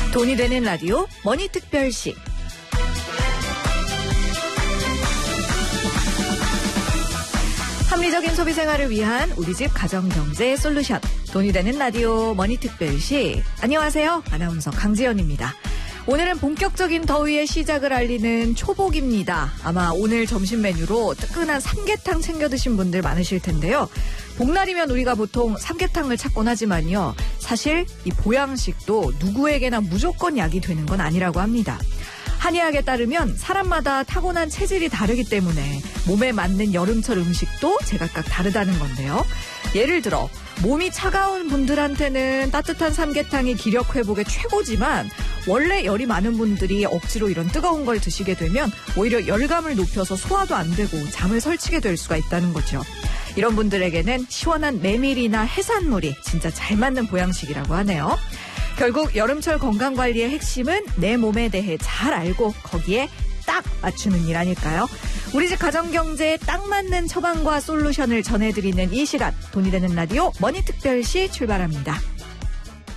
돈이 되는 라디오 머니특별시. 합리적인 소비 생활을 위한 우리 집 가정경제 솔루션. 돈이 되는 라디오 머니특별시. 안녕하세요. 아나운서 강지연입니다. 오늘은 본격적인 더위의 시작을 알리는 초복입니다. 아마 오늘 점심 메뉴로 뜨끈한 삼계탕 챙겨 드신 분들 많으실 텐데요. 복날이면 우리가 보통 삼계탕을 찾곤 하지만요. 사실 이 보양식도 누구에게나 무조건 약이 되는 건 아니라고 합니다. 한의학에 따르면 사람마다 타고난 체질이 다르기 때문에 몸에 맞는 여름철 음식도 제각각 다르다는 건데요. 예를 들어 몸이 차가운 분들한테는 따뜻한 삼계탕이 기력 회복에 최고지만 원래 열이 많은 분들이 억지로 이런 뜨거운 걸 드시게 되면 오히려 열감을 높여서 소화도 안 되고 잠을 설치게 될 수가 있다는 거죠. 이런 분들에게는 시원한 메밀이나 해산물이 진짜 잘 맞는 보양식이라고 하네요. 결국 여름철 건강관리의 핵심은 내 몸에 대해 잘 알고 거기에 딱 맞추는 일 아닐까요? 우리 집 가정경제에 딱 맞는 처방과 솔루션을 전해드리는 이 시간, 돈이 되는 라디오 머니특별시 출발합니다.